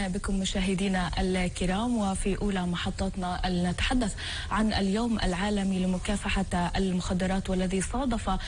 أهلا بكم مشاهدينا الكرام. وفي أولى محطاتنا نتحدث عن اليوم العالمي لمكافحة المخدرات والذي صادف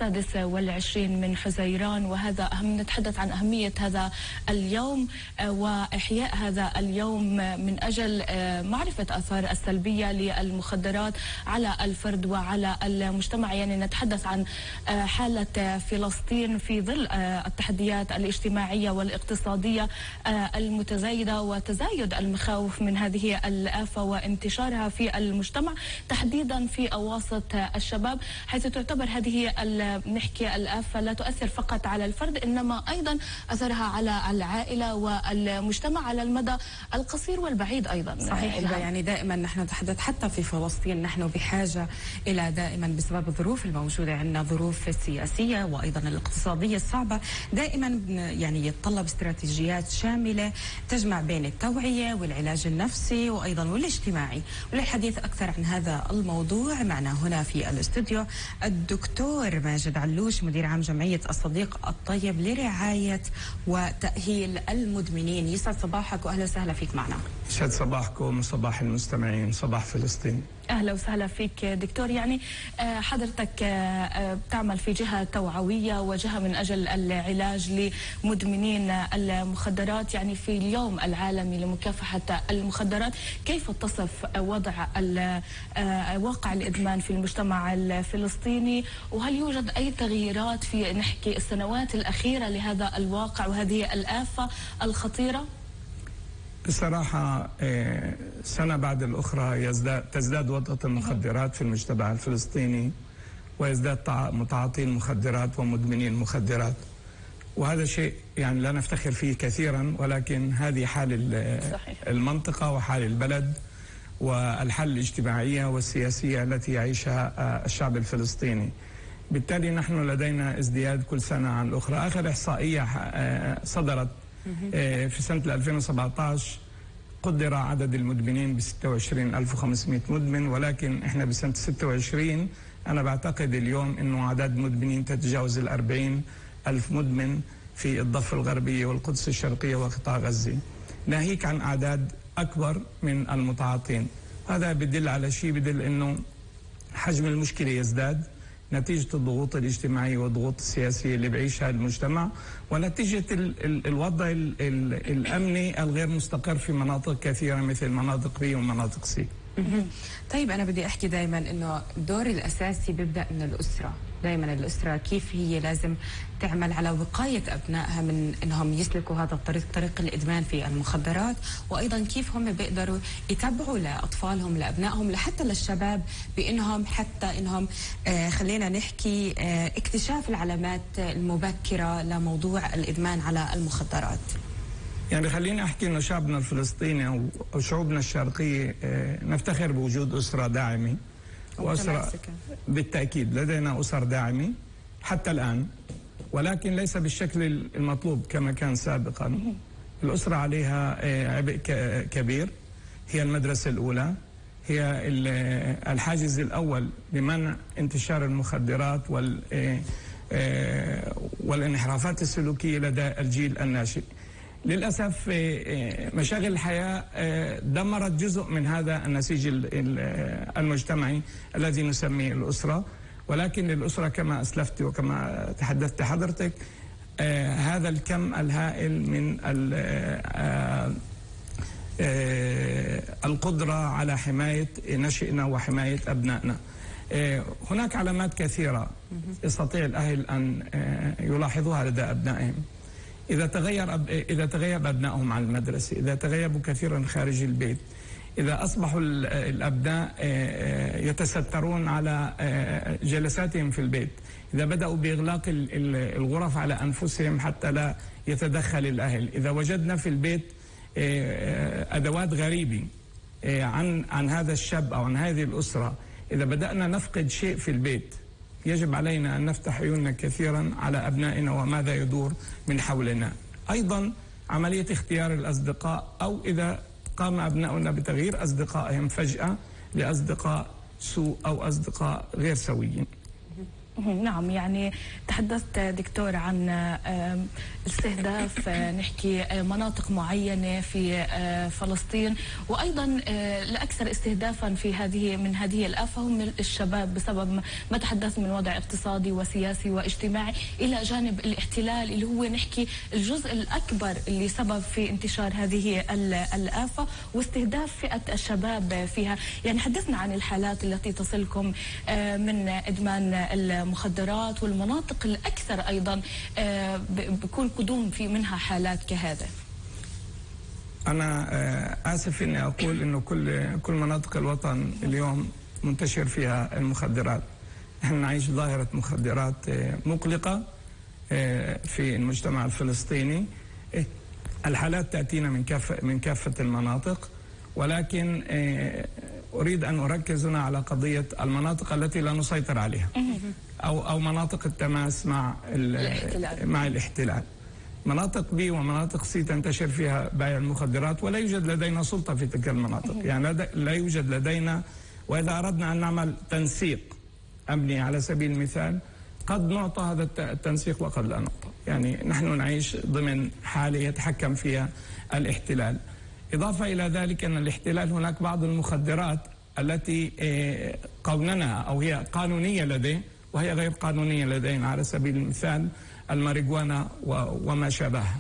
26 من حزيران، وهذا نتحدث عن أهمية هذا اليوم وإحياء هذا اليوم من أجل معرفة آثار السلبية للمخدرات على الفرد وعلى المجتمع. يعني نتحدث عن حالة فلسطين في ظل التحديات الاجتماعية والاقتصادية المتزايدة وتزايد المخاوف من هذه الآفة وانتشارها في المجتمع تحديدا في أواسط الشباب، حيث تعتبر هذه نحكي الآفة لا تؤثر فقط على الفرد إنما أيضا أثرها على العائلة والمجتمع على المدى القصير والبعيد أيضا. صحيح. يعني دائما نحن نتحدث حتى في فلسطين نحن بحاجة إلى دائما بسبب الظروف الموجودة عندنا، ظروف سياسية وأيضا الاقتصادية الصعبة، دائما يعني يتطلب استراتيجيات شاملة تجمع بين التوعية والعلاج النفسي وأيضا والاجتماعي. وللحديث أكثر عن هذا الموضوع معنا هنا في الاستوديو الدكتور ماجد علوش، مدير عام جمعية الصديق الطيب لرعاية وتأهيل المدمنين. يسعد صباحك وأهلا وسهلا فيك معنا. يسعد صباحكم وصباح المستمعين، صباح فلسطين. أهلا وسهلا فيك دكتور. يعني حضرتك بتعمل في جهة توعوية وجهة من أجل العلاج لمدمنين المخدرات. يعني في اليوم العالمي لمكافحة المخدرات كيف تصف وضع واقع الإدمان في المجتمع الفلسطيني، وهل يوجد أي تغييرات في نحكي السنوات الأخيرة لهذا الواقع وهذه الآفة الخطيرة؟ بصراحة سنة بعد الأخرى تزداد وطأة المخدرات في المجتمع الفلسطيني، ويزداد متعاطي المخدرات ومدمني المخدرات، وهذا شيء يعني لا نفتخر فيه كثيرا، ولكن هذه حال المنطقة وحال البلد والحالة الاجتماعية والسياسية التي يعيشها الشعب الفلسطيني. بالتالي نحن لدينا ازدياد كل سنة عن الأخرى. آخر إحصائية صدرت في سنة 2017 قدر عدد المدمنين ب 26,500 مدمن، ولكن احنا بسنة 26 أنا بعتقد اليوم أنه عدد مدمنين تتجاوز 40,000 مدمن في الضفة الغربية والقدس الشرقية وقطاع غزة، ناهيك عن أعداد أكبر من المتعاطين. هذا بدل على شيء، بدل أنه حجم المشكلة يزداد نتيجة الضغوط الاجتماعية والضغوط السياسية اللي بعيشها المجتمع، ونتيجة الوضع الأمني الغير مستقر في مناطق كثيرة مثل مناطق بي ومناطق سي. طيب أنا بدي أحكي دائما إنه الدور الأساسي بيبدأ من الأسرة. دائما الأسرة كيف هي لازم تعمل على وقاية أبنائها من إنهم يسلكوا هذا الطريق، طريق الإدمان في المخدرات، وأيضا كيف هم بيقدروا يتبعوا لأطفالهم لأبنائهم لحتى للشباب بإنهم حتى إنهم خلينا نحكي اكتشاف العلامات المبكرة لموضوع الإدمان على المخدرات. يعني خليني أحكي أنه شعبنا الفلسطيني أو شعوبنا الشرقية نفتخر بوجود أسرة داعمة، وأسرة بالتأكيد لدينا أسر داعمة حتى الآن، ولكن ليس بالشكل المطلوب كما كان سابقا. الأسرة عليها عبء كبير، هي المدرسة الأولى، هي الحاجز الأول لمنع انتشار المخدرات والانحرافات السلوكية لدى الجيل الناشئ. للأسف مشاغل الحياة دمرت جزء من هذا النسيج المجتمعي الذي نسميه الأسرة، ولكن الأسرة كما أسلفت وكما تحدثت حضرتك هذا الكم الهائل من القدرة على حماية نشئنا وحماية أبنائنا. هناك علامات كثيرة يستطيع الأهل أن يلاحظوها لدى أبنائهم. إذا تغيب أبنائهم عن المدرسة، إذا تغيبوا كثيرا خارج البيت، إذا أصبحوا الأبناء يتسترون على جلساتهم في البيت، إذا بدأوا بإغلاق الغرف على أنفسهم حتى لا يتدخل الأهل، إذا وجدنا في البيت أدوات غريبة عن هذا الشاب أو عن هذه الأسرة، إذا بدأنا نفقد شيء في البيت، يجب علينا أن نفتح عيوننا كثيرا على أبنائنا وماذا يدور من حولنا. أيضا عملية اختيار الأصدقاء، أو إذا قام أبناؤنا بتغيير أصدقائهم فجأة لأصدقاء سوء أو أصدقاء غير سويين. نعم، يعني تحدثت دكتور عن استهداف نحكي مناطق معينة في فلسطين، وأيضا الأكثر استهدافا في هذه الآفة هم الشباب، بسبب ما تحدث من وضع اقتصادي وسياسي واجتماعي، إلى جانب الاحتلال اللي هو نحكي الجزء الأكبر اللي سبب في انتشار هذه الآفة واستهداف فئة الشباب فيها. يعني حدثنا عن الحالات التي تصلكم من إدمان المخدرات، والمناطق الأكثر أيضا بكون قدوم في منها حالات كهذا. أنا آسف إني أقول إنه كل مناطق الوطن اليوم منتشر فيها المخدرات. نحن نعيش ظاهرة مخدرات مقلقة في المجتمع الفلسطيني. الحالات تأتينا من كافة المناطق، ولكن أريد أن أركز هنا على قضية المناطق التي لا نسيطر عليها أو مناطق التماس مع الاحتلال. مناطق بي ومناطق سي تنتشر فيها بيع المخدرات، ولا يوجد لدينا سلطة في تلك المناطق. يعني لا يوجد لدينا، وإذا أردنا أن نعمل تنسيق أمني على سبيل المثال قد نعطى هذا التنسيق وقد لا نعطى. يعني نحن نعيش ضمن حالة يتحكم فيها الاحتلال. إضافة إلى ذلك أن الاحتلال هناك بعض المخدرات التي قوننها أو هي قانونية لديه وهي غير قانونية لدينا، على سبيل المثال الماريجوانا وما شابهها.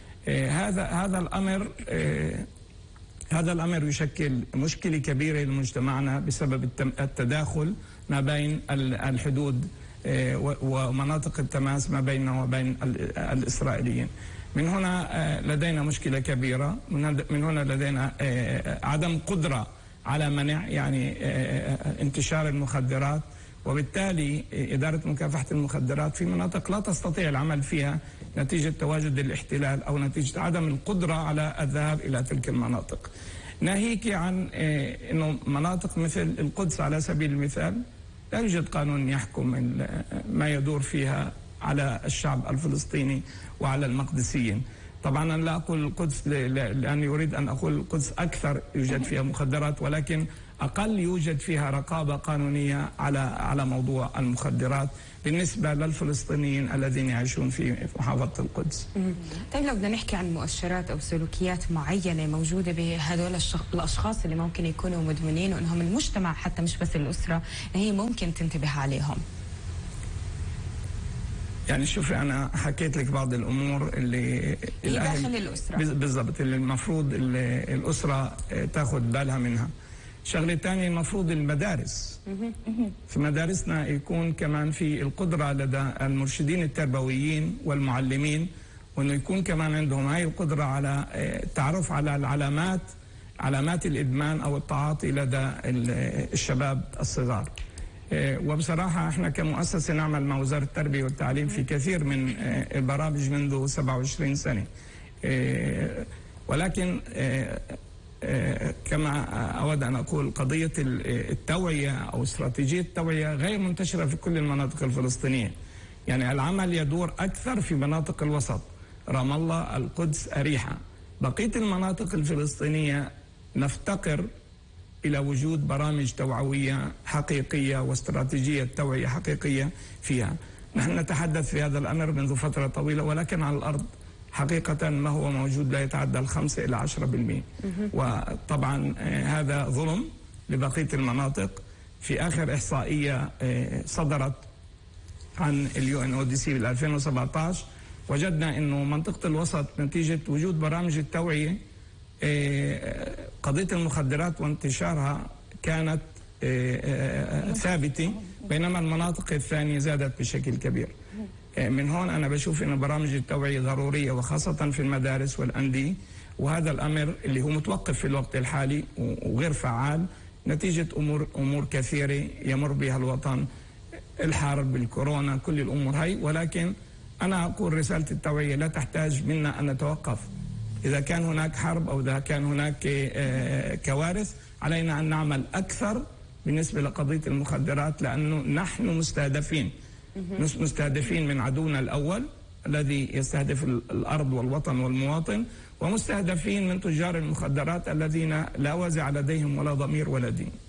هذا الأمر يشكل مشكلة كبيرة لمجتمعنا بسبب التداخل ما بين الحدود ومناطق التماس ما بيننا وبين الإسرائيليين. من هنا لدينا مشكلة كبيرة، من هنا لدينا عدم قدرة على منع يعني انتشار المخدرات، وبالتالي إدارة مكافحة المخدرات في مناطق لا تستطيع العمل فيها نتيجة تواجد الاحتلال أو نتيجة عدم القدرة على الذهاب إلى تلك المناطق. ناهيك عن أنه مناطق مثل القدس على سبيل المثال لا يوجد قانون يحكم ما يدور فيها على الشعب الفلسطيني وعلى المقدسيين. طبعا أنا لا أقول القدس لأني أريد أن أقول القدس أكثر يوجد فيها مخدرات، ولكن أقل يوجد فيها رقابة قانونية على موضوع المخدرات بالنسبة للفلسطينيين الذين يعيشون في محافظة القدس. طيب لو بدنا نحكي عن مؤشرات أو سلوكيات معينة موجودة بهذول الأشخاص اللي ممكن يكونوا مدمنين، وأنهم المجتمع حتى مش بس الأسرة هي ممكن تنتبه عليهم. يعني شوفي، أنا حكيت لك بعض الأمور اللي داخل الأسرة بالضبط اللي المفروض الأسرة تاخذ بالها منها. شغلة ثانية، المفروض المدارس في مدارسنا يكون كمان في القدرة لدى المرشدين التربويين والمعلمين، وأنه يكون كمان عندهم هاي القدرة على التعرف على علامات الإدمان أو التعاطي لدى الشباب الصغار. وبصراحة احنا كمؤسسة نعمل مع وزارة التربية والتعليم في كثير من البرامج منذ 27 سنة، ولكن كما أود أن أقول قضية التوعية أو استراتيجية التوعية غير منتشرة في كل المناطق الفلسطينية. يعني العمل يدور أكثر في مناطق الوسط، رام الله، القدس، أريحة. بقية المناطق الفلسطينية نفتقر إلى وجود برامج توعوية حقيقية واستراتيجية توعية حقيقية فيها. نحن نتحدث في هذا الأمر منذ فترة طويلة، ولكن على الأرض حقيقة ما هو موجود لا يتعدى 5 إلى 10%. وطبعا هذا ظلم لبقية المناطق. في آخر إحصائية صدرت عن UNODC بال 2017 وجدنا أنه منطقة الوسط نتيجة وجود برامج التوعية قضية المخدرات وانتشارها كانت ثابتة، بينما المناطق الثانية زادت بشكل كبير. من هون أنا بشوف أن برامج التوعية ضرورية، وخاصة في المدارس والأندية، وهذا الأمر اللي هو متوقف في الوقت الحالي وغير فعال نتيجة أمور كثيرة يمر بها الوطن، الحرب، الكورونا، كل الأمور هاي. ولكن أنا أقول رسالة التوعية لا تحتاج منا أن نتوقف. إذا كان هناك حرب أو إذا كان هناك كوارث علينا أن نعمل أكثر بالنسبة لقضية المخدرات، لأنه نحن مستهدفين من عدونا الأول الذي يستهدف الأرض والوطن والمواطن، ومستهدفين من تجار المخدرات الذين لا وازع لديهم ولا ضمير ولا دين.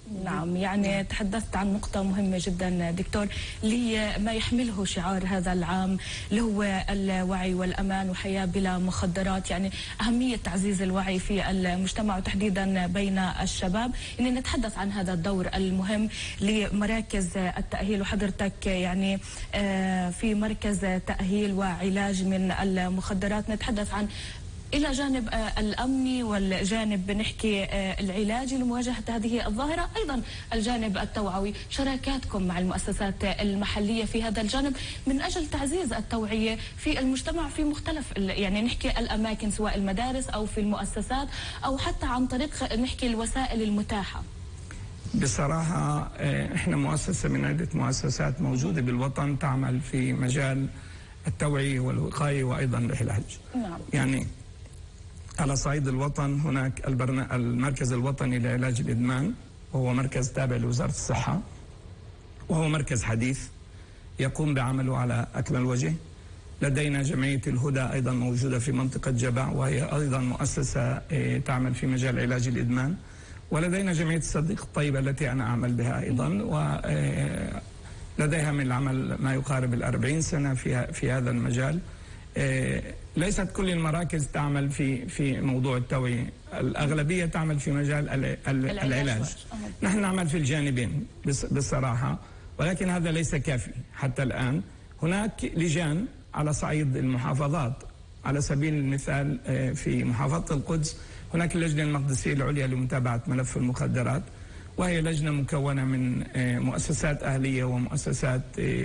نعم، يعني تحدثت عن نقطة مهمة جدا دكتور، لما يحمله شعار هذا العام اللي هو الوعي والأمان وحياة بلا مخدرات، يعني أهمية تعزيز الوعي في المجتمع وتحديدا بين الشباب. إن نتحدث عن هذا الدور المهم لمراكز التأهيل، وحضرتك يعني في مركز تأهيل وعلاج من المخدرات. نتحدث عن إلى جانب الأمني والجانب بنحكي العلاجي لمواجهة هذه الظاهرة، أيضا الجانب التوعوي، شراكاتكم مع المؤسسات المحلية في هذا الجانب من أجل تعزيز التوعية في المجتمع في مختلف يعني نحكي الأماكن، سواء المدارس أو في المؤسسات أو حتى عن طريق نحكي الوسائل المتاحة. بصراحة إحنا مؤسسة من عدة مؤسسات موجودة بالوطن تعمل في مجال التوعية والوقاية وأيضا العلاج. نعم. يعني على صعيد الوطن هناك المركز الوطني لعلاج الإدمان، وهو مركز تابع لوزارة الصحة، وهو مركز حديث يقوم بعمله على أكمل وجه. لدينا جمعية الهدى أيضا موجودة في منطقة جبع، وهي أيضا مؤسسة تعمل في مجال علاج الإدمان. ولدينا جمعية الصديق الطيب التي أنا أعمل بها أيضا، ولديها من العمل ما يقارب 40 سنة في هذا المجال. ليست كل المراكز تعمل في موضوع التوعية، الأغلبية تعمل في مجال العلاج. نحن نعمل في الجانبين بصراحة، ولكن هذا ليس كافي حتى الآن. هناك لجان على صعيد المحافظات، على سبيل المثال في محافظة القدس هناك اللجنة المقدسية العليا لمتابعة ملف المخدرات، وهي لجنة مكونة من مؤسسات أهلية ومؤسسات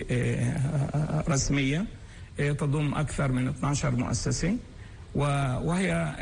رسمية تضم أكثر من 12 مؤسسة، وهي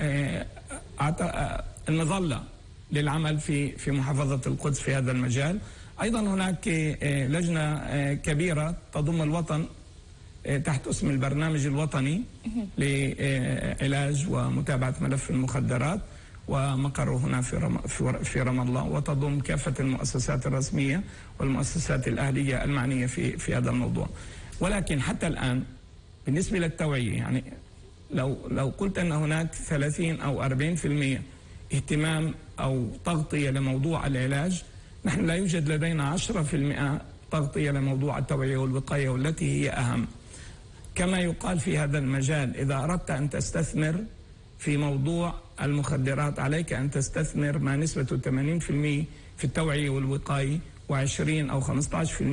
المظلة للعمل في محافظة القدس في هذا المجال. أيضا هناك لجنة كبيرة تضم الوطن تحت اسم البرنامج الوطني لعلاج ومتابعة ملف المخدرات، ومقره هنا في رام الله، وتضم كافة المؤسسات الرسمية والمؤسسات الأهلية المعنية في هذا الموضوع. ولكن حتى الآن بالنسبة للتوعية، يعني لو قلت أن هناك 30 أو 40% اهتمام أو تغطية لموضوع العلاج، نحن لا يوجد لدينا 10% تغطية لموضوع التوعية والوقاية، والتي هي أهم. كما يقال في هذا المجال، إذا أردت أن تستثمر في موضوع المخدرات عليك أن تستثمر ما نسبته 80% في التوعية والوقاية، و20 أو 15%